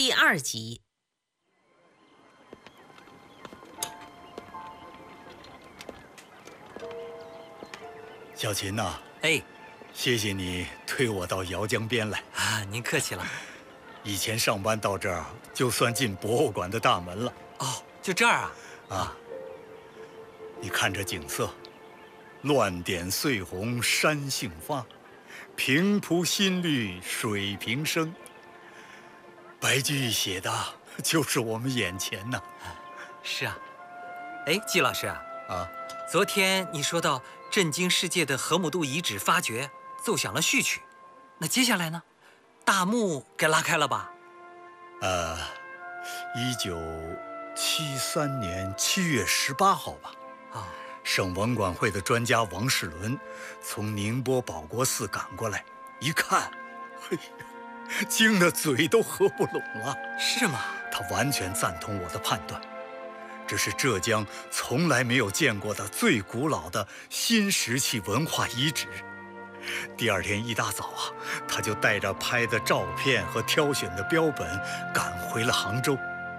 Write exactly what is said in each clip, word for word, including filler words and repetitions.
第二集。 小秦呐、啊， 哎， 谢谢你推我到姚江边来啊，您客气了。 以前上班到这儿，就算进博物馆的大门了。 哦，就这儿啊？ 啊，你看这景色，乱点碎红山杏发，平铺新绿水平生。白居易写的就是我们眼前呐。 是啊。哎，季老师啊， 啊， 昨天你说到震惊世界的河姆渡遗址发掘奏响了序曲，那接下来呢？大幕给拉开了吧？ 呃，一九七三年七月十八号吧。 啊、哦， 省文管会的专家王世伦从宁波保国寺赶过来，一看，嘿呀，惊得嘴都合不拢了。 是吗？ 他完全赞同我的判断，这是浙江从来没有见过的最古老的新石器文化遗址。第二天一大早啊，他就带着拍的照片和挑选的标本赶回了杭州。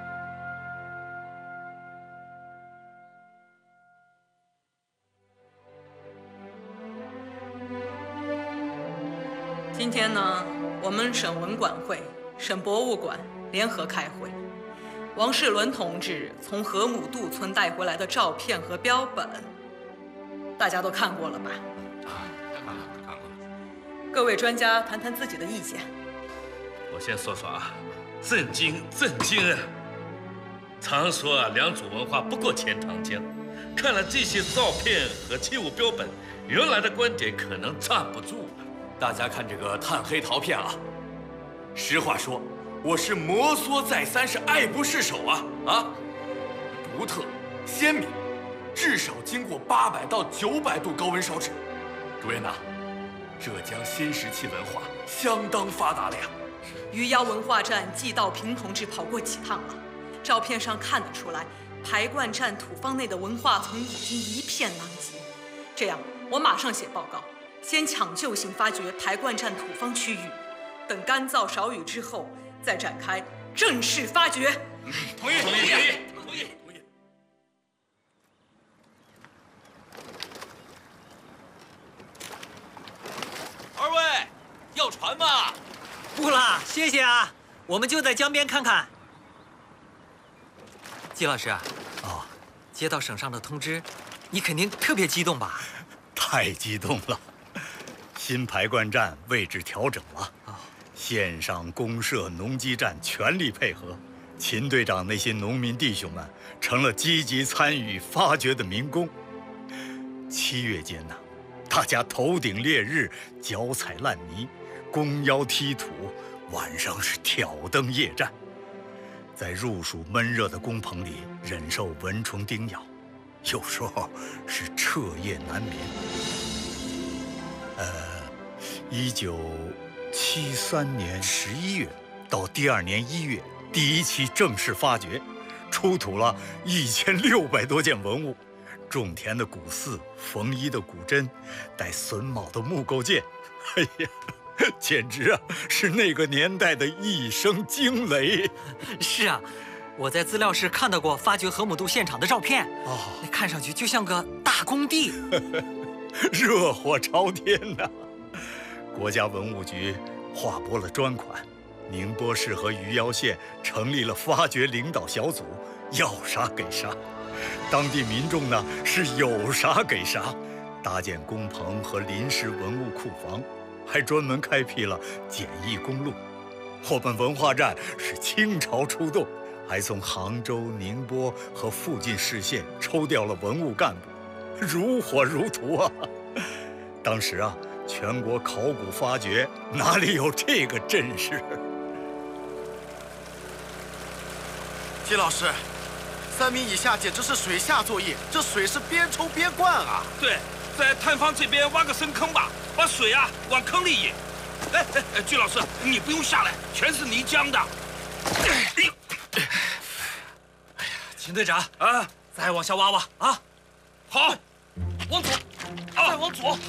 今天呢，我们省文管会、省博物馆联合开会。王世伦同志从河姆渡村带回来的照片和标本，大家都看过了吧？ 啊，看过了，看过了。 各位专家谈谈自己的意见。 我先说说啊，震惊，震惊啊！常说啊，良渚文化不过钱塘江。看了这些照片和器物标本，原来的观点可能站不住了。 大家看这个炭黑陶片啊，实话说，我是摩挲再三，是爱不释手啊啊！独特鲜明，至少经过八百到九百度高温烧制。主任呐、啊，浙江新石器文化相当发达了呀。 余姚文化站季道平同志跑过几趟了，照片上看得出来，排灌站土方内的文化层已经一片狼藉。这样，我马上写报告。先抢救性发掘排灌站土方区域，等干燥少雨之后，再展开正式发掘。 嗯，同意，同意，同意，同意，同意。 二位，要船吗？ 不啦，谢谢啊，我们就在江边看看。季老师啊， 哦， 接到省上的通知，你肯定特别激动吧？ 太激动了。新排灌站位置调整了，县上公社农机站全力配合，秦队长那些农民弟兄们成了积极参与发掘的民工。七月间呢，大家头顶烈日，脚踩烂泥，弓腰踢土，晚上是挑灯夜战，在入暑闷热的工棚里忍受蚊虫叮咬，有时候是彻夜难眠。呃，一九七三年十一月到第二年一月，第一期正式发掘，出土了一千六百多件文物，种田的谷饲、缝衣的骨针、带榫卯的木构件，哎呀，简直啊是那个年代的一声惊雷。 是啊，我在资料室看到过发掘河姆渡现场的照片， 哦， 看上去就像个大工地。 热火朝天呐！国家文物局划拨了专款，宁波市和余姚县成立了发掘领导小组，要啥给啥。当地民众呢是有啥给啥，搭建工棚和临时文物库房，还专门开辟了简易公路。我们文化站是倾巢出动，还从杭州、宁波和附近市县抽调了文物干部。如火如荼啊！当时啊，全国考古发掘哪里有这个阵势？ 季老师，三米以下简直是水下作业，这水是边抽边灌啊！ 对，在探方这边挖个深坑吧，把水啊往坑里引。哎哎哎，季老师，你不用下来，全是泥浆的。哎呦！哎呀，秦队长啊， 再往下挖挖啊！ 好，往左，啊，往左。